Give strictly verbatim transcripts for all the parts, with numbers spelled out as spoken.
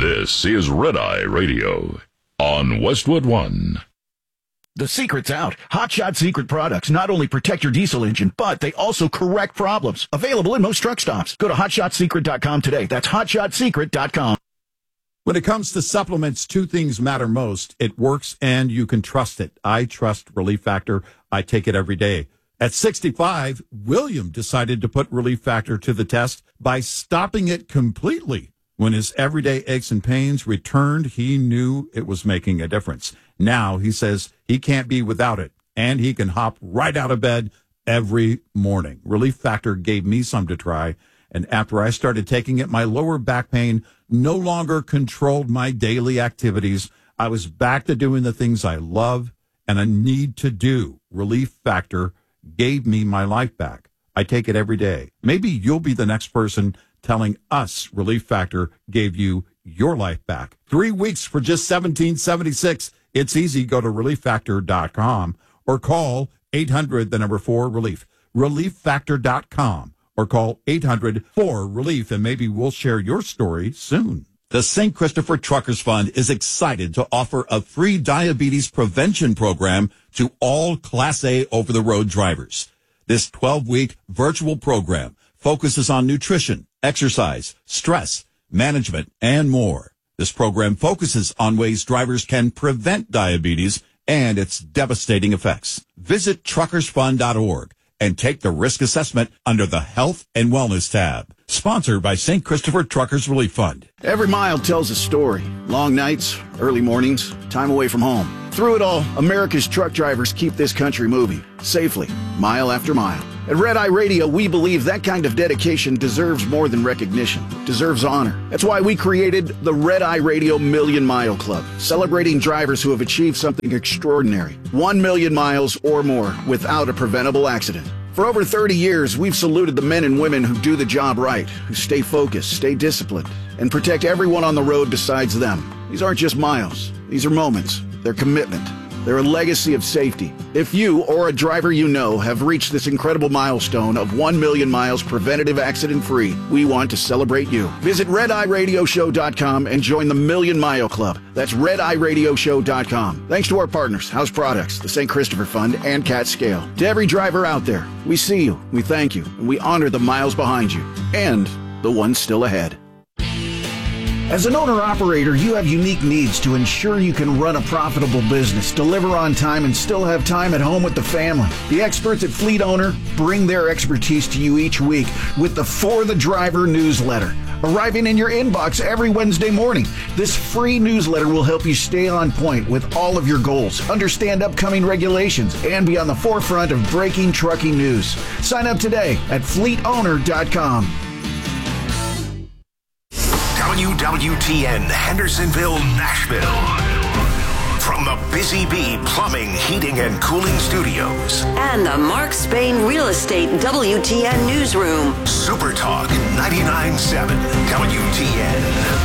This is Red Eye Radio on Westwood One. The secret's out. Hot Shot Secret products not only protect your diesel engine, but they also correct problems. Available in most truck stops. Go to hot shot secret dot com today. That's hot shot secret dot com. When it comes to supplements, two things matter most. It works and you can trust it. I trust Relief Factor. I take it every day. At sixty-five, William decided to put Relief Factor to the test by stopping it completely. When his everyday aches and pains returned, he knew it was making a difference. Now he says he can't be without it, and he can hop right out of bed every morning. Relief Factor gave me some to try, and after I started taking it, my lower back pain no longer controlled my daily activities. I was back to doing the things I love and I need to do. Relief Factor gave me my life back. I take it every day. Maybe you'll be the next person telling us Relief Factor gave you your life back. Three weeks for just seventeen seventy-six. It's easy. Go to relief factor dot com or call eight hundred, the number four, relief. relief factor dot com or call eight hundred, four, relief, and maybe we'll share your story soon. The Saint Christopher Truckers Fund is excited to offer a free diabetes prevention program to all Class A over-the-road drivers. This twelve-week virtual program focuses on nutrition, exercise, stress, management, and more. This program focuses on ways drivers can prevent diabetes and its devastating effects. Visit truckers fund dot org and take the risk assessment under the Health and Wellness tab. Sponsored by Saint Christopher Truckers Relief Fund. Every mile tells a story. Long nights, early mornings, time away from home. Through it all, America's truck drivers keep this country moving, safely, mile after mile. At Red Eye Radio, we believe that kind of dedication deserves more than recognition, deserves honor. That's why we created the Red Eye Radio Million Mile Club, celebrating drivers who have achieved something extraordinary. One million miles or more without a preventable accident. For over thirty years, we've saluted the men and women who do the job right, who stay focused, stay disciplined, and protect everyone on the road besides them. These aren't just miles. These are moments. They're commitment. They're a legacy of safety. If you or a driver you know have reached this incredible milestone of one million miles preventative accident-free, we want to celebrate you. Visit red eye radio show dot com and join the Million Mile Club. That's red eye radio show dot com. Thanks to our partners, House Products, the Saint Christopher Fund, and Cat Scale. To every driver out there, we see you, we thank you, and we honor the miles behind you and the ones still ahead. As an owner-operator, you have unique needs to ensure you can run a profitable business, deliver on time, and still have time at home with the family. The experts at Fleet Owner bring their expertise to you each week with the For the Driver newsletter, arriving in your inbox every Wednesday morning. This free newsletter will help you stay on point with all of your goals, understand upcoming regulations, and be on the forefront of breaking trucking news. Sign up today at fleet owner dot com. W W T N Hendersonville, Nashville. From the Busy Bee Plumbing, Heating, and Cooling Studios. And the Mark Spain Real Estate W T N Newsroom. Super Talk ninety-nine point seven W T N.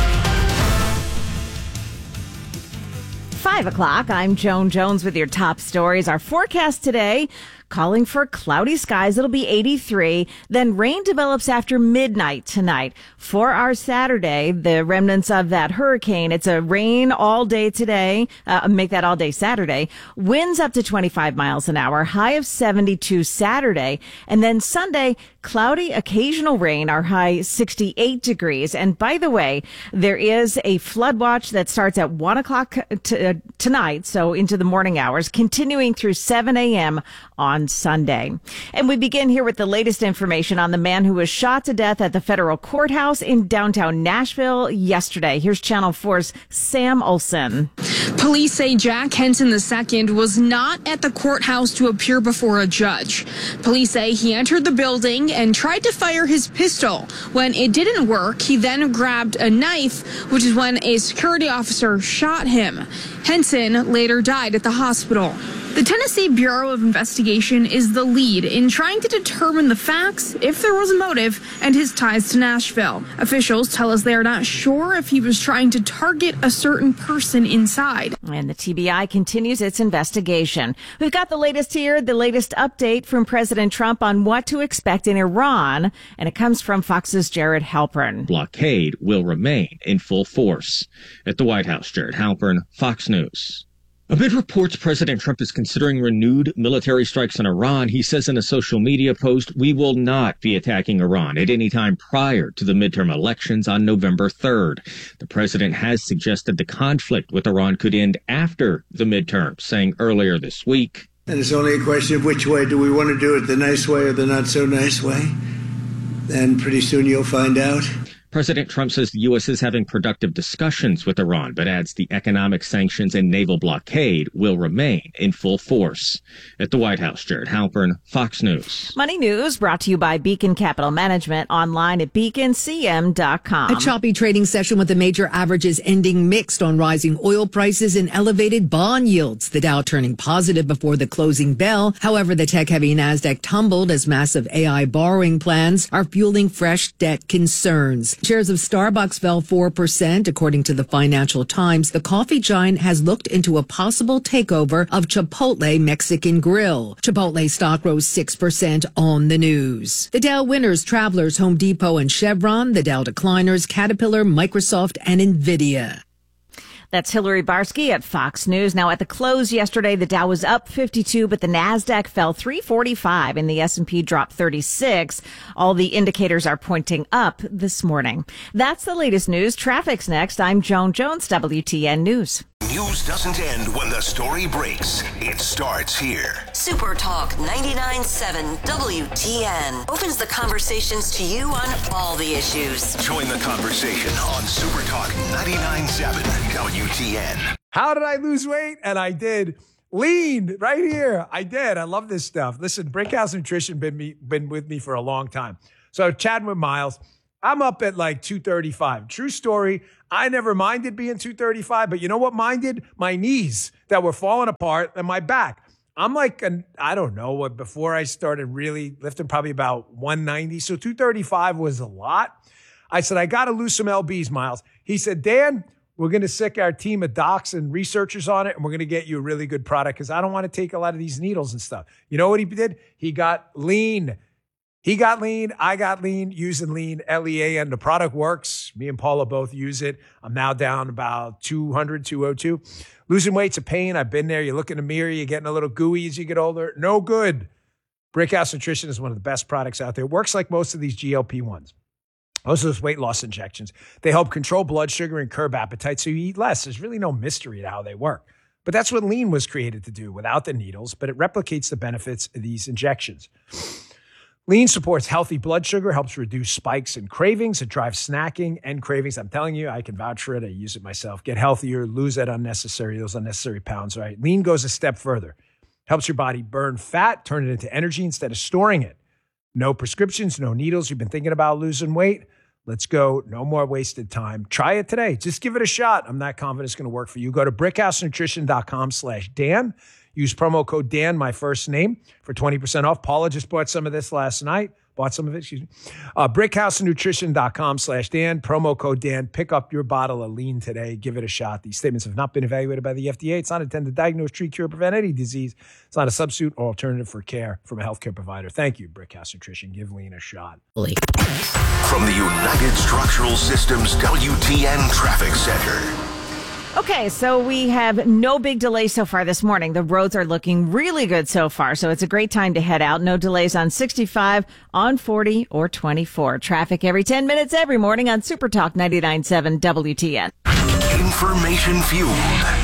Five o'clock. I'm Joan Jones with your top stories. Our forecast today, calling for cloudy skies. It'll be eighty-three. Then rain develops after midnight tonight. For our Saturday, the remnants of that hurricane. It's a rain all day today. Uh, make that all day Saturday. Winds up to twenty-five miles an hour. High of seventy-two Saturday. And then Sunday, cloudy, occasional rain. Our high sixty-eight degrees. And by the way, there is a flood watch that starts at one o'clock t- uh, tonight, so into the morning hours, continuing through seven a.m. on Sunday. And we begin here with the latest information on the man who was shot to death at the federal courthouse in downtown Nashville yesterday. Here's Channel four's Sam Olson. Police say Jack Henson the second was not at the courthouse to appear before a judge. Police say he entered the building and tried to fire his pistol. When it didn't work, he then grabbed a knife, which is when a security officer shot him. Henson later died at the hospital. The Tennessee Bureau of Investigation is the lead in trying to determine the facts, if there was a motive, and his ties to Nashville. Officials tell us they are not sure if he was trying to target a certain person inside. And the T B I continues its investigation. We've got the latest here, the latest update from President Trump on what to expect in Iran, and it comes from Fox's Jared Halpern. Blockade will remain in full force. At the White House, Jared Halpern, Fox News. Amid reports President Trump is considering renewed military strikes on Iran, he says in a social media post, "We will not be attacking Iran at any time prior to the midterm elections on November third. The president has suggested the conflict with Iran could end after the midterms, saying earlier this week, "And it's only a question of which way. Do we want to do it the nice way or the not so nice way? And pretty soon you'll find out." President Trump says the U S is having productive discussions with Iran, but adds the economic sanctions and naval blockade will remain in full force. At the White House, Jared Halpern, Fox News. Money News brought to you by Beacon Capital Management, online at beacon c m dot com. A choppy trading session with the major averages ending mixed on rising oil prices and elevated bond yields. The Dow turning positive before the closing bell. However, the tech-heavy NASDAQ tumbled as massive A I borrowing plans are fueling fresh debt concerns. Shares of Starbucks fell four percent. According to the Financial Times, the coffee giant has looked into a possible takeover of Chipotle Mexican Grill. Chipotle stock rose six percent on the news. The Dow winners, Travelers, Home Depot, and Chevron. The Dow decliners, Caterpillar, Microsoft, and NVIDIA. That's Hillary Barsky at Fox News. Now, at the close yesterday, the Dow was up fifty-two, but the NASDAQ fell three forty-five, and the S and P dropped thirty-six. All the indicators are pointing up this morning. That's the latest news. Traffic's next. I'm Joan Jones, W T N News. News doesn't end when the story breaks. It starts here. Super Talk ninety-nine point seven W T N opens the conversations to you on all the issues. Join the conversation on Super Talk ninety-nine point seven W T N. How did I lose weight? And I did. Lean right here. I did. I love this stuff. Listen, Brickhouse Nutrition been me been with me for a long time. So chatting with Miles, I'm up at like two thirty-five. True story. I never minded being two thirty-five, but you know what minded? My knees that were falling apart and my back. I'm like, an, I don't know what, before I started really lifting, probably about one ninety. So two thirty-five was a lot. I said, I got to lose some L Bs, Miles. He said, Dan, we're going to sick our team of docs and researchers on it, and we're going to get you a really good product because I don't want to take a lot of these needles and stuff. You know what he did? He got lean. He got lean. I got lean using lean, L E A N. The product works. Me and Paula both use it. I'm now down about two hundred, two oh two. Losing weight's a pain. I've been there. You look in the mirror, you're getting a little gooey as you get older. No good. Brickhouse Nutrition is one of the best products out there. It works like most of these G L P ones. Most of those weight loss injections. They help control blood sugar and curb appetite so you eat less. There's really no mystery to how they work. But that's what lean was created to do without the needles, but it replicates the benefits of these injections. Lean supports healthy blood sugar, helps reduce spikes and cravings. It drives snacking and cravings. I'm telling you, I can vouch for it. I use it myself. Get healthier, lose that unnecessary, those unnecessary pounds, right? Lean goes a step further. Helps your body burn fat, turn it into energy instead of storing it. No prescriptions, no needles. You've been thinking about losing weight? Let's go. No more wasted time. Try it today. Just give it a shot. I'm not confident it's going to work for you. Go to brickhousenutrition.com slash Dan. Use promo code Dan, my first name, for twenty percent off. Paula just bought some of this last night. Bought some of it, excuse me. Uh, brickhousenutrition.com slash Dan. Promo code Dan. Pick up your bottle of lean today. Give it a shot. These statements have not been evaluated by the F D A. It's not intended to diagnose, treat, cure, prevent any disease. It's not a substitute or alternative for care from a healthcare provider. Thank you, Brickhouse Nutrition. Give lean a shot. From the United Structural Systems W T N Traffic Center. Okay, so we have no big delays so far this morning. The roads are looking really good so far, so it's a great time to head out. No delays on sixty-five, on forty, or twenty-four. Traffic every ten minutes every morning on Super Talk ninety-nine point seven W T N. Information fueled.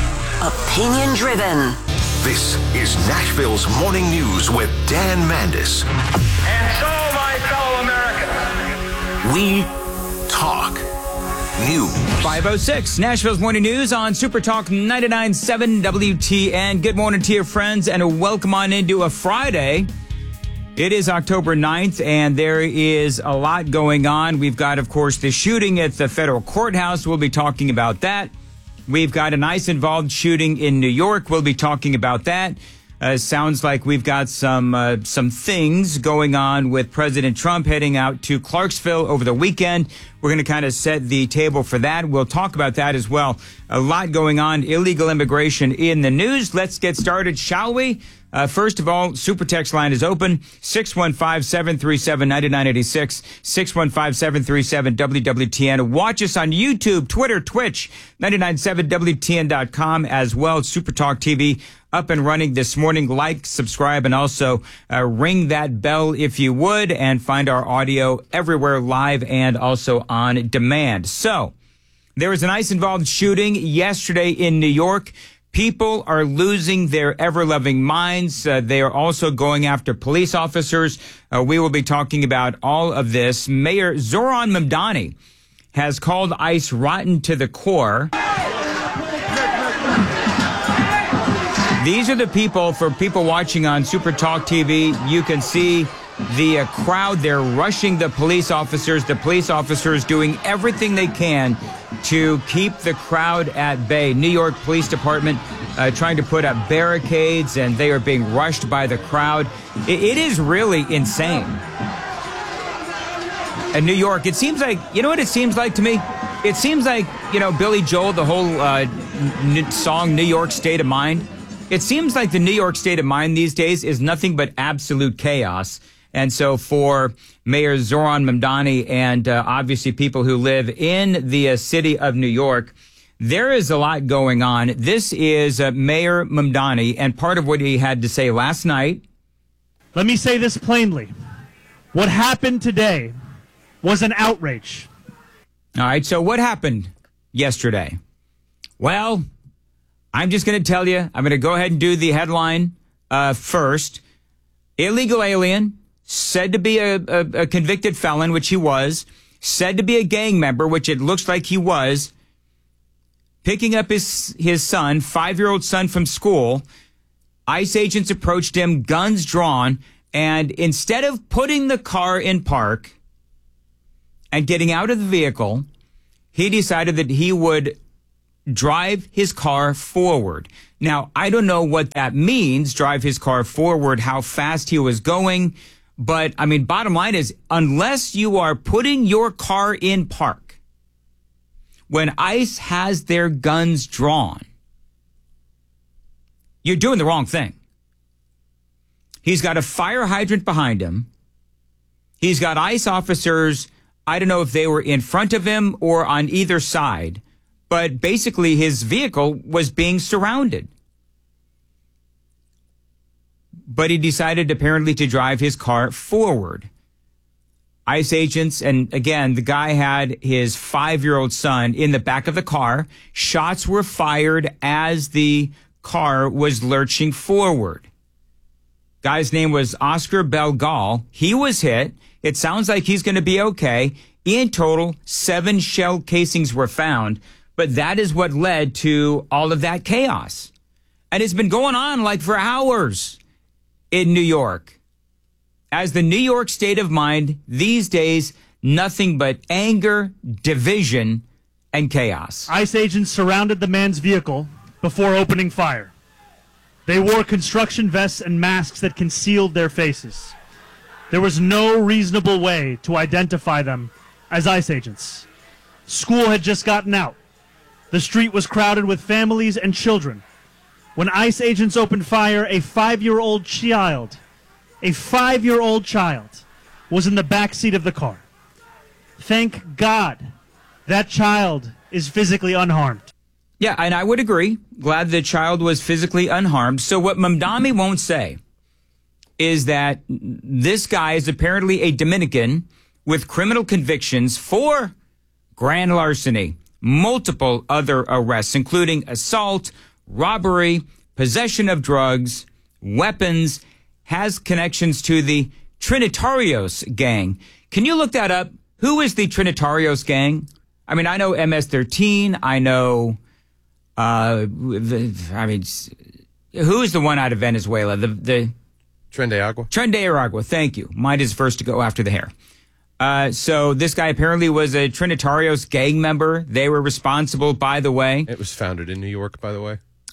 Opinion driven. This is Nashville's Morning News with Dan Mandis. And so, my fellow Americans, we talk news. five oh six, Nashville's Morning News on Super Talk ninety-nine point seven W T N. Good morning to your friends and welcome on into a Friday. It is October ninth and there is a lot going on. We've got, of course, the shooting at the federal courthouse. We'll be talking about that. We've got an ICE-involved shooting in New York. We'll be talking about that. Uh, sounds like we've got some uh, some things going on with President Trump heading out to Clarksville over the weekend. We're going to kind of set the table for that. We'll talk about that as well. A lot going on. Illegal immigration in the news. Let's get started, shall we? Uh, first of all, Super Text line is open. six one five, seven three seven, nine nine eight six. six one five, seven three seven, W W T N. Watch us on YouTube, Twitter, Twitch, nine nine seven W T N dot com as well. Super Talk T V up and running this morning. Like, subscribe, and also uh, ring that bell if you would, and find our audio everywhere live and also on demand. So, there was an ICE-involved shooting yesterday in New York. People are losing their ever-loving minds. Uh, they are also going after police officers. Uh, we will be talking about all of this. Mayor Zoran Mamdani has called ICE rotten to the core. These are the people, for people watching on Super Talk T V, you can see the uh, crowd. They're rushing the police officers. The police officers doing everything they can to keep the crowd at bay. New York Police Department uh, trying to put up barricades, and they are being rushed by the crowd. It, it is really insane. In New York, it seems like, you know what it seems like to me? It seems like, you know, Billy Joel, the whole uh, n- song New York State of Mind. It seems like the New York state of mind these days is nothing but absolute chaos. And so for Mayor Zoran Mamdani and uh, obviously people who live in the uh, city of New York, there is a lot going on. This is uh, Mayor Mamdani, and part of what he had to say last night. Let me say this plainly. What happened today was an outrage. All right, so what happened yesterday? Well, I'm just going to tell you, I'm going to go ahead and do the headline uh, first. Illegal alien, said to be a, a, a convicted felon, which he was, said to be a gang member, which it looks like he was, picking up his, his son, five-year-old son from school. ICE agents approached him, guns drawn, and instead of putting the car in park and getting out of the vehicle, he decided that he would drive his car forward. Now, I don't know what that means, drive his car forward, how fast he was going. But, I mean, bottom line is, unless you are putting your car in park, when ICE has their guns drawn, you're doing the wrong thing. He's got a fire hydrant behind him. He's got ICE officers, I don't know if they were in front of him or on either side, but basically his vehicle was being surrounded. But he decided apparently to drive his car forward. ICE agents, and again, the guy had his five-year-old son in the back of the car. Shots were fired as the car was lurching forward. Guy's name was Oscar Belgal. He was hit. It sounds like he's going to be okay. In total, seven shell casings were found. But that is what led to all of that chaos. And it's been going on like for hours in New York. As the New York state of mind these days, nothing but anger, division, and chaos. ICE agents surrounded the man's vehicle before opening fire. They wore construction vests and masks that concealed their faces. There was no reasonable way to identify them as ICE agents. School had just gotten out. The street was crowded with families and children. When ICE agents opened fire, a five-year-old child, a five-year-old child, was in the back seat of the car. Thank God that child is physically unharmed. Yeah, and I would agree. Glad the child was physically unharmed. So what Mamdani won't say is that this guy is apparently a Dominican with criminal convictions for grand larceny, multiple other arrests, including assault, robbery, possession of drugs, weapons, has connections to the Trinitarios gang. Can you look that up? Who is the Trinitarios gang? I mean, I know M S thirteen. I know, uh, the, I mean, who is the one out of Venezuela? The, the Tren de Agua. Tren de Aragua. Thank you. Mine is first to go after the hair. Uh, so this guy apparently was a Trinitarios gang member. They were responsible, by the way. It was founded in New York, by the way.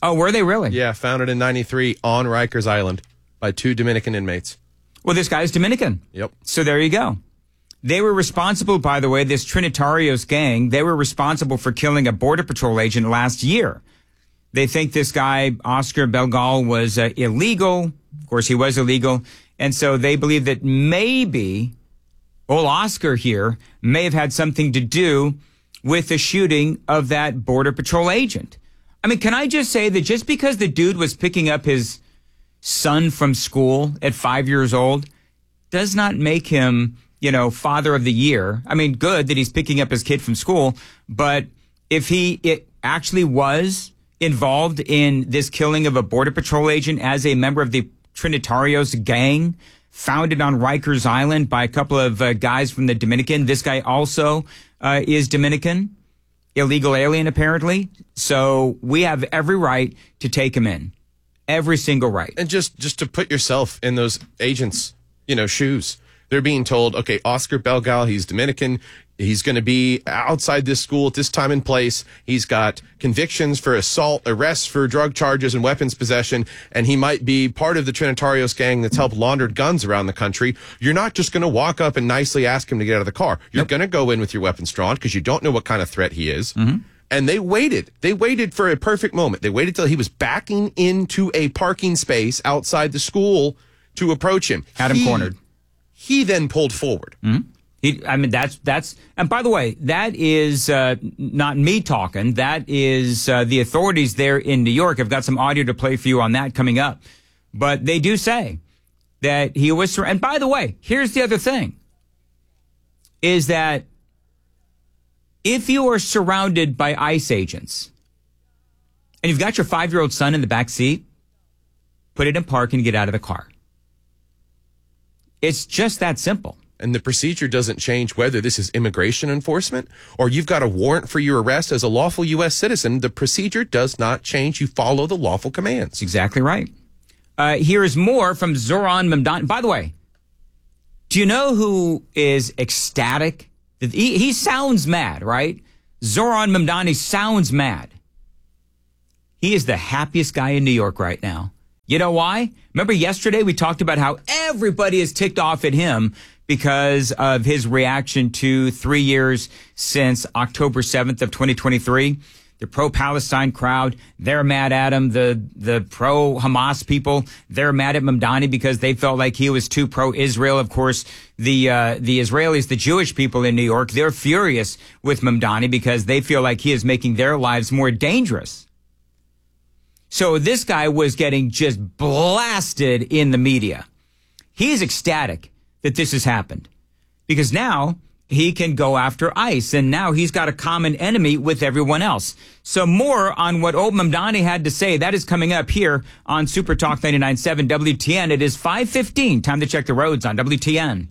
Oh, were they really? Yeah, founded in ninety-three on Rikers Island by two Dominican inmates. Well, this guy's Dominican. Yep. So there you go. They were responsible, by the way, this Trinitarios gang, they were responsible for killing a Border Patrol agent last year. They think this guy, Oscar Belgal, was uh, illegal. Of course, he was illegal. And so they believe that maybe old Oscar here may have had something to do with the shooting of that Border Patrol agent. I mean, can I just say that just because the dude was picking up his son from school at five years old does not make him, you know, father of the year. I mean, good that he's picking up his kid from school, but if he it actually was involved in this killing of a Border Patrol agent as a member of the Trinitarios gang, founded on Rikers Island by a couple of uh, guys from the Dominican. This guy also uh, is Dominican, illegal alien apparently. So we have every right to take him in, every single right. And just just to put yourself in those agents, you know, shoes. They're being told, okay, Oscar Belgal, he's Dominican. He's going to be outside this school at this time and place. He's got convictions for assault, arrests for drug charges and weapons possession, and he might be part of the Trinitarios gang that's helped launder guns around the country. You're not just going to walk up and nicely ask him to get out of the car. You're nope. going to go in with your weapons drawn because you don't know what kind of threat he is. Mm-hmm. And they waited. They waited for a perfect moment. They waited till he was backing into a parking space outside the school to approach him. Had him he, cornered. He then pulled forward. Mm-hmm. He, I mean, that's, that's, and by the way, that is uh, not me talking. That is uh, the authorities there in New York. I've got some audio to play for you on that coming up. But they do say that he was, and by the way, here's the other thing, is that if you are surrounded by ICE agents and you've got your five-year-old son in the back seat, put it in park and get out of the car. It's just that simple. And the procedure doesn't change whether this is immigration enforcement or you've got a warrant for your arrest as a lawful U S citizen. The procedure does not change. You follow the lawful commands. Exactly right. Uh, here is more from Zoran Mamdani. By the way, do you know who is ecstatic? He, he sounds mad, right? Zoran Mamdani sounds mad. He is the happiest guy in New York right now. You know why? Remember yesterday we talked about how everybody is ticked off at him because of his reaction to three years since October seventh of twenty twenty-three. The pro-Palestine crowd, they're mad at him. The the pro-Hamas people, they're mad at Mamdani because they felt like he was too pro-Israel. Of course, the uh, the Israelis, the Jewish people in New York, they're furious with Mamdani because they feel like he is making their lives more dangerous. So this guy was getting just blasted in the media. He's ecstatic that this has happened because now he can go after ICE and now he's got a common enemy with everyone else. So more on what old Mamdani had to say. That is coming up here on Super Talk ninety-nine point seven W T N. It is five fifteen. Time to check the roads on W T N.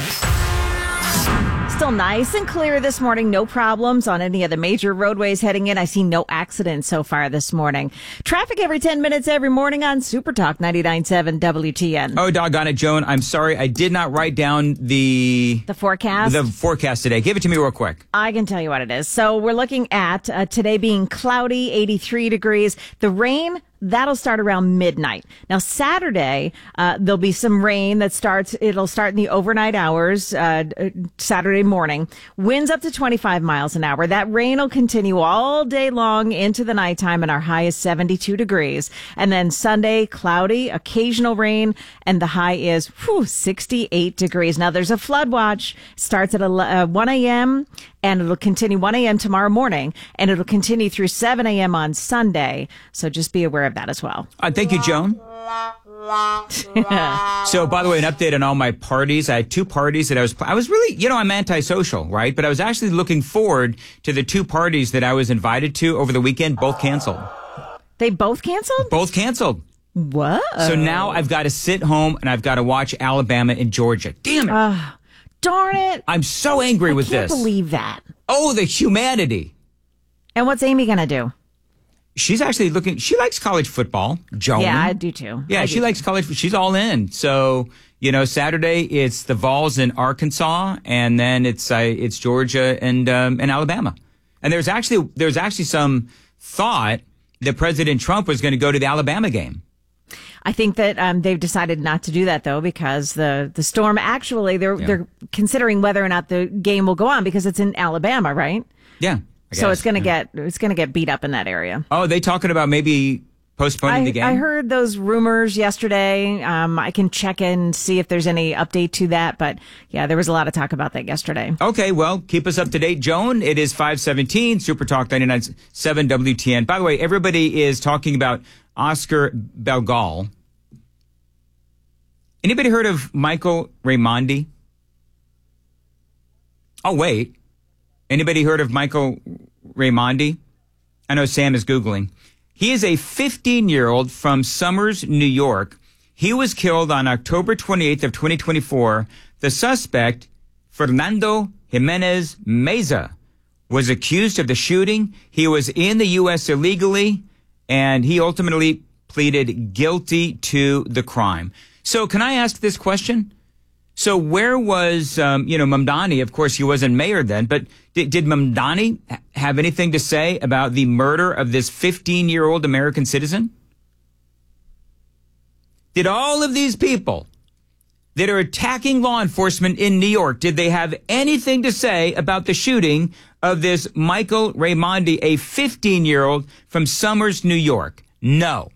Still nice and clear this morning. No problems on any of the major roadways heading in. I see no accidents so far this morning. Traffic every ten minutes every morning on Super Talk ninety-nine point seven W T N. Oh, doggone it, Joan. I'm sorry. I did not write down the... The forecast? The forecast today. Give it to me real quick. I can tell you what it is. So we're looking at uh, today being cloudy, eighty-three degrees. The rain... That'll start around midnight. Now, Saturday, uh, there'll be some rain that starts, it'll start in the overnight hours, uh, Saturday morning. Winds up to twenty-five miles an hour. That rain will continue all day long into the nighttime, and our high is seventy-two degrees. And then Sunday, cloudy, occasional rain, and the high is whew, sixty-eight degrees. Now, there's a flood watch, starts at one a.m., and it'll continue one a.m. tomorrow morning, and it'll continue through seven a.m. on Sunday. So just be aware of that as well. Uh, thank you, Joan. So, by the way, an update on all my parties. I had two parties that I was, I was really, you know, I'm antisocial, right? But I was actually looking forward to the two parties that I was invited to over the weekend, both canceled. They both canceled? Both canceled. What? So now I've got to sit home and I've got to watch Alabama and Georgia. Damn it. Uh, darn it. I'm so angry I with can't this. I can't believe that. Oh, the humanity. And what's Amy going to do? She's actually looking, she likes college football, Joan. Yeah, I do too. Yeah, I she do likes too. college, she's all in. So, you know, Saturday it's the Vols in Arkansas, and then it's uh, it's Georgia and um, and Alabama. And there's actually there's actually some thought that President Trump was going to go to the Alabama game. I think that um, they've decided not to do that, though, because the, the storm actually, they're Yeah. they're considering whether or not the game will go on because it's in Alabama, right? Yeah. I So guess. it's going to Yeah. get it's going to get beat up in that area. Oh, are they talking about maybe postponing I, the game? I heard those rumors yesterday. Um, I can check in, see if there's any update to that. But yeah, there was a lot of talk about that yesterday. Okay, well, keep us up to date, Joan. It is five seventeen, Super Talk ninety-nine point seven W T N. By the way, everybody is talking about Oscar Belgal. Anybody heard of Michael Raimondi? Oh, wait. Anybody heard of Michael Raimondi? I know Sam is Googling. He is a fifteen-year-old from Somers, New York. He was killed on October twenty-eighth of twenty twenty-four. The suspect, Fernando Jimenez Meza, was accused of the shooting. He was in the U S illegally, and he ultimately pleaded guilty to the crime. So can I ask this question? So where was, um, you know, Mamdani? Of course, he wasn't mayor then, but did, did Mamdani have anything to say about the murder of this fifteen-year-old American citizen? Did all of these people that are attacking law enforcement in New York, did they have anything to say about the shooting of this Michael Raimondi, a fifteen-year-old from Somers, New York? No.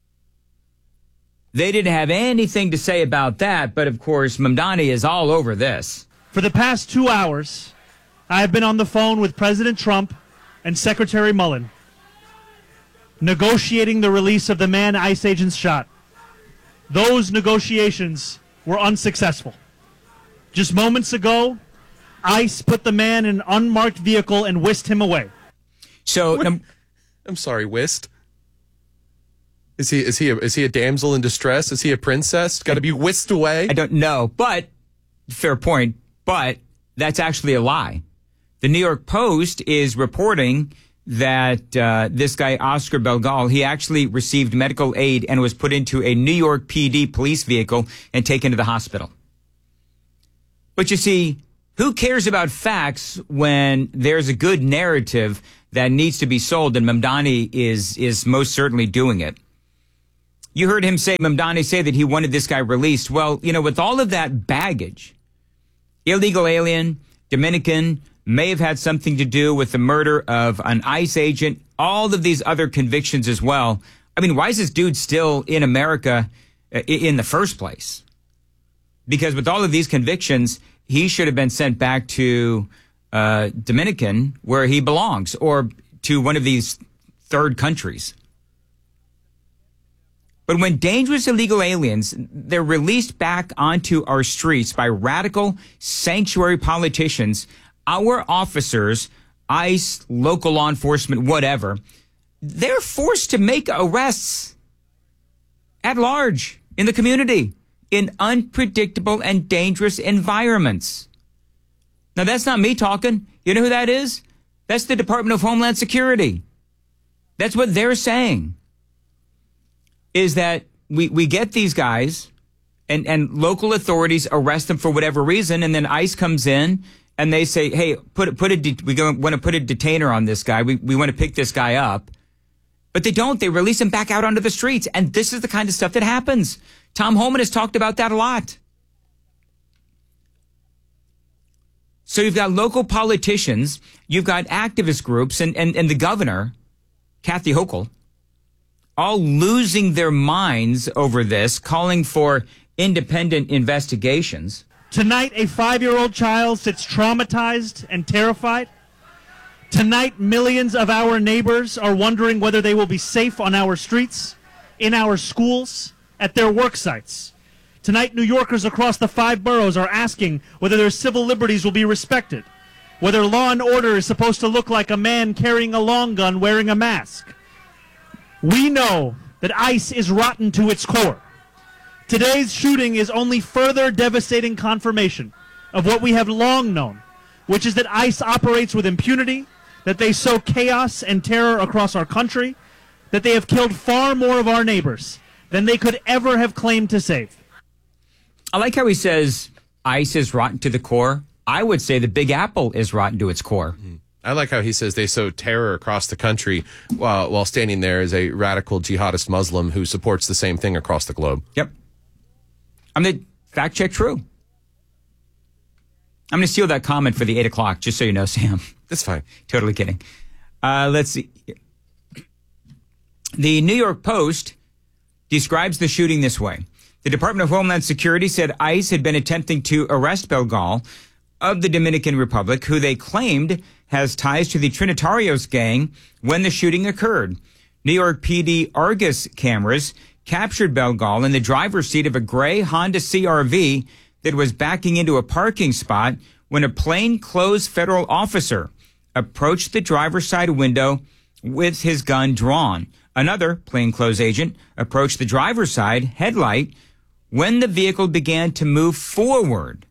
They didn't have anything to say about that, but of course, Mamdani is all over this. For the past two hours, I have been on the phone with President Trump and Secretary Mullen, negotiating the release of the man ICE agents shot. Those negotiations were unsuccessful. Just moments ago, ICE put the man in an unmarked vehicle and whisked him away. So, um, I'm sorry, whisked? Is he is he a, is he a damsel in distress? Is he a princess? Got to be whisked away? I don't know, but fair point. But that's actually a lie. The New York Post is reporting that uh, this guy Oscar Belgal, he actually received medical aid and was put into a New York P D police vehicle and taken to the hospital. But you see, who cares about facts when there's a good narrative that needs to be sold, and Mamdani is is most certainly doing it. You heard him say, Mamdani say that he wanted this guy released. Well, you know, with all of that baggage, illegal alien, Dominican, may have had something to do with the murder of an ICE agent, all of these other convictions as well. I mean, why is this dude still in America in the first place? Because with all of these convictions, he should have been sent back to uh, Dominican, where he belongs, or to one of these third countries. But when dangerous illegal aliens, they're released back onto our streets by radical sanctuary politicians, our officers, ICE, local law enforcement, whatever, they're forced to make arrests at large in the community in unpredictable and dangerous environments. Now, that's not me talking. You know who that is? That's the Department of Homeland Security. That's what they're saying. Is that we, we get these guys and, and local authorities arrest them for whatever reason, and then ICE comes in and they say, hey, put put a de- we want to put a detainer on this guy. We we want to pick this guy up. But they don't. They release him back out onto the streets. And this is the kind of stuff that happens. Tom Homan has talked about that a lot. So you've got local politicians, you've got activist groups, and, and, and the governor, Kathy Hochul, all losing their minds over this, calling for independent investigations. Tonight, a five-year-old child sits traumatized and terrified. Tonight, millions of our neighbors are wondering whether they will be safe on our streets, in our schools, at their work sites. Tonight, New Yorkers across the five boroughs are asking whether their civil liberties will be respected, whether law and order is supposed to look like a man carrying a long gun wearing a mask. We know that ICE is rotten to its core. Today's shooting is only further devastating confirmation of what we have long known, which is that ICE operates with impunity, that they sow chaos and terror across our country, that they have killed far more of our neighbors than they could ever have claimed to save. I like how he says ICE is rotten to the core. I would say the Big Apple is rotten to its core. Mm. I like how he says they sow terror across the country while, while standing there as a radical jihadist Muslim who supports the same thing across the globe. Yep. I'm going to fact check true. I'm going to steal that comment for the eight o'clock, just so you know, Sam. That's fine. Totally kidding. Uh, let's see. The New York Post describes the shooting this way. The Department of Homeland Security said ICE had been attempting to arrest Belgal of the Dominican Republic, who they claimed has ties to the Trinitarios gang when the shooting occurred. New York P D Argus cameras captured Belgal in the driver's seat of a gray Honda C R V that was backing into a parking spot when a plainclothes federal officer approached the driver's side window with his gun drawn. Another plainclothes agent approached the driver's side headlight when the vehicle began to move forward.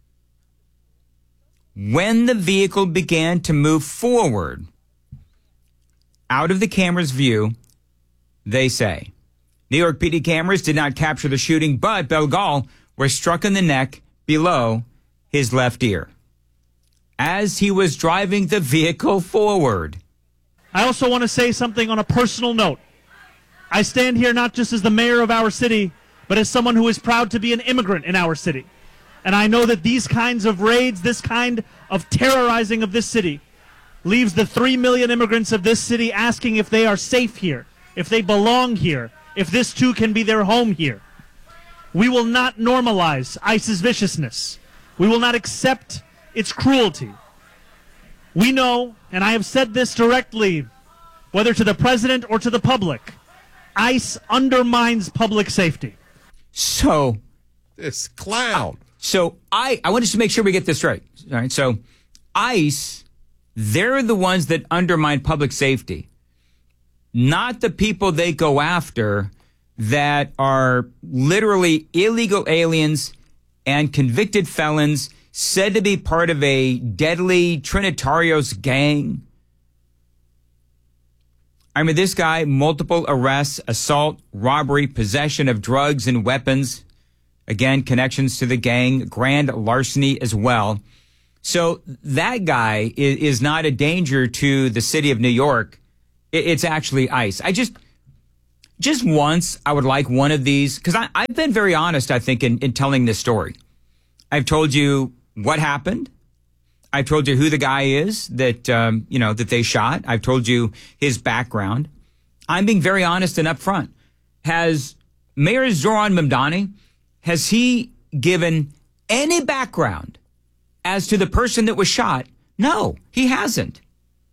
When the vehicle began to move forward, out of the camera's view, they say. New York P D cameras did not capture the shooting, but Belgal was struck in the neck below his left ear as he was driving the vehicle forward. I also want to say something on a personal note. I stand here not just as the mayor of our city, but as someone who is proud to be an immigrant in our city. And I know that these kinds of raids, this kind of terrorizing of this city, leaves the three million immigrants of this city asking if they are safe here, if they belong here, if this too can be their home here. We will not normalize ICE's viciousness. We will not accept its cruelty. We know, and I have said this directly, whether to the president or to the public, ICE undermines public safety. So, this clown. So I, I want us to make sure we get this right. All right. So ICE, they're the ones that undermine public safety, not the people they go after that are literally illegal aliens and convicted felons said to be part of a deadly Trinitarios gang. I mean, this guy, multiple arrests, assault, robbery, possession of drugs and weapons. Again, connections to the gang, grand larceny as well. So that guy is, is not a danger to the city of New York. It, it's actually ICE. I just, just once, I would like one of these, because I've been very honest, I think, in, in telling this story. I've told you what happened. I've told you who the guy is that, um, you know, that they shot. I've told you his background. I'm being very honest and upfront. Has Mayor Zoran Mamdani, has he given any background as to the person that was shot? No, he hasn't.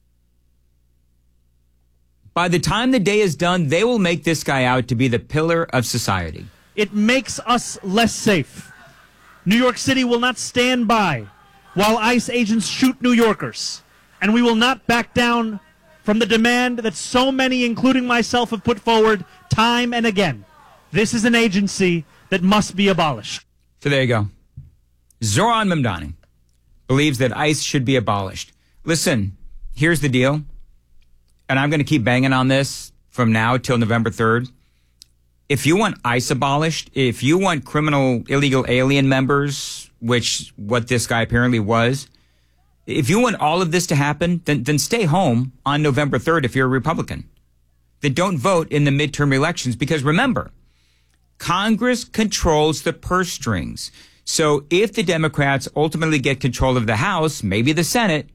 By the time the day is done, they will make this guy out to be the pillar of society. It makes us less safe. New York City will not stand by while ICE agents shoot New Yorkers. And we will not back down from the demand that so many, including myself, have put forward time and again. This is an agency that must be abolished. So there you go. Zoran Mamdani believes that ICE should be abolished. Listen, here's the deal, and I'm going to keep banging on this from now till November third. If you want ICE abolished, if you want criminal illegal alien members, which what this guy apparently was, if you want all of this to happen, then, then stay home on November third if you're a Republican. Then don't vote in the midterm elections, because remember, Congress controls the purse strings. So if the Democrats ultimately get control of the House, maybe the Senate,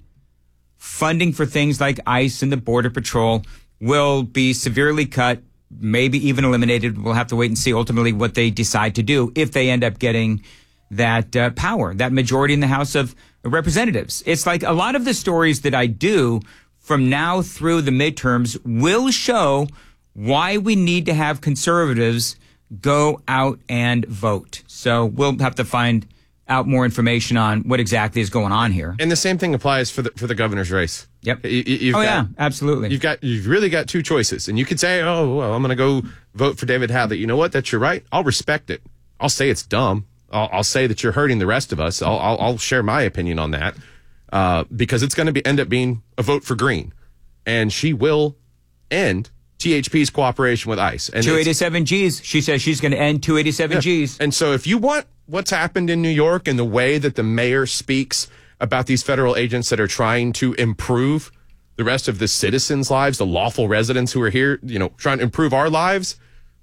funding for things like ICE and the Border Patrol will be severely cut, maybe even eliminated. We'll have to wait and see ultimately what they decide to do if they end up getting that uh, power, that majority in the House of Representatives. It's like a lot of the stories that I do from now through the midterms will show why we need to have conservatives go out and vote. So we'll have to find out more information on what exactly is going on here. And the same thing applies for the for the governor's race. Yep. You, you've oh got, yeah, absolutely. You've got you've really got two choices, and you could say, "Oh, well, I'm going to go vote for David Hadley." You know what? That's your right. I'll respect it. I'll say it's dumb. I'll, I'll say that you're hurting the rest of us. I'll I'll, I'll share my opinion on that uh, because it's going to be end up being a vote for Green, and she will end T H P's cooperation with ICE. And two eighty-seven G's. She says she's going to end two eighty-seven yeah. G's. And so if you want what's happened in New York and the way that the mayor speaks about these federal agents that are trying to improve the rest of the citizens' lives, the lawful residents who are here, you know, trying to improve our lives.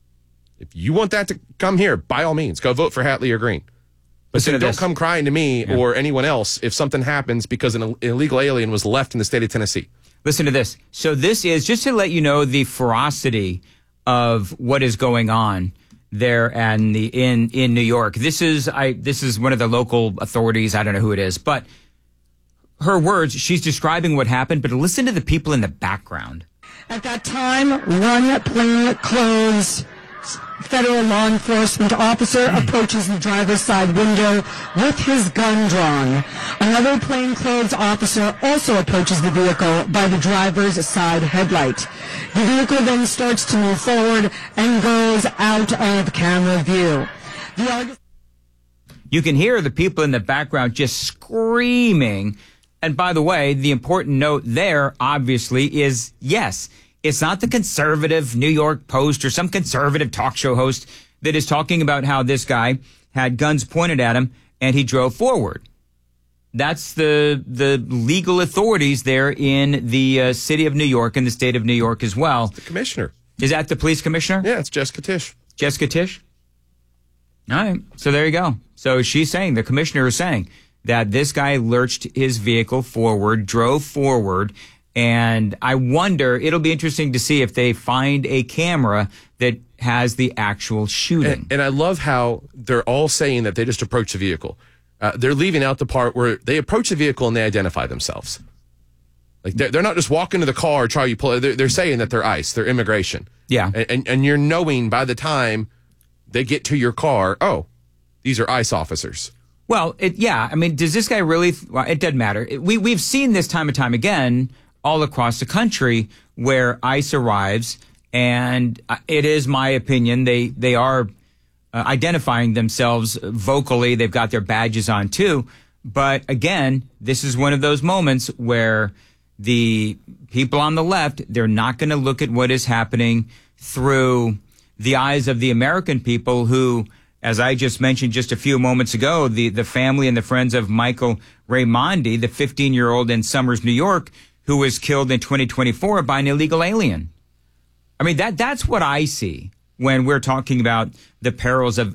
If you want that to come here, by all means, go vote for Hatley or Green. But then don't come crying to me yeah. or anyone else if something happens because an illegal alien was left in the state of Tennessee. Listen to this. So this is, just to let you know the ferocity of what is going on there and the in in New York. This is I this is one of the local authorities. I don't know who it is, but her words, she's describing what happened, but listen to the people in the background. At that time, one plainclothes federal law enforcement officer approaches the driver's side window with his gun drawn. Another plainclothes officer also approaches the vehicle by the driver's side headlight. The vehicle then starts to move forward and goes out of camera view. The Argus- You can hear the people in the background just screaming. And by the way, the important note there, obviously, is yes, it's not the conservative New York Post or some conservative talk show host that is talking about how this guy had guns pointed at him and he drove forward. That's the the legal authorities there in the uh, city of New York and the state of New York as well. The commissioner. Is that the police commissioner? Yeah, it's Jessica Tisch. Jessica Tisch? All right. So there you go. So she's saying, the commissioner is saying that this guy lurched his vehicle forward, drove forward, and I wonder, it'll be interesting to see if they find a camera that has the actual shooting. And, and I love how they're all saying that they just approached the vehicle. Uh, they're leaving out the part where they approach the vehicle and they identify themselves. Like they're, they're not just walking to the car, try you pull. They're, they're saying that they're ICE, they're immigration. Yeah, and, and and you're knowing by the time they get to your car, oh, these are ICE officers. Well, it, yeah. I mean, does this guy really? Well, it doesn't matter. It, we we've seen this time and time again all across the country where ICE arrives, and it is my opinion they they are uh, identifying themselves vocally. They've got their badges on too. But again, this is one of those moments where the people on the left, they're not going to look at what is happening through the eyes of the American people who, as I just mentioned just a few moments ago, the, the family and the friends of Michael Raimondi, the fifteen-year-old in Somers, New York, who was killed in twenty twenty-four by an illegal alien. I mean, that that's what I see when we're talking about the perils of,